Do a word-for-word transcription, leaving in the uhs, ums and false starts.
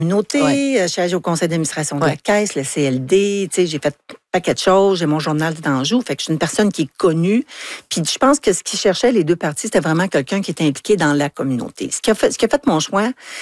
communauté, Ouais. je siège au conseil d'administration de Ouais. la Caisse, le C L D, tu sais, j'ai fait un paquet de choses, j'ai mon journal d'Anjou, fait que je suis une personne qui est connue. Puis je pense que ce qu'ils cherchaient, les deux parties, c'était vraiment quelqu'un qui était impliqué dans la communauté. Ce qui a fait, ce qui a fait mon choix,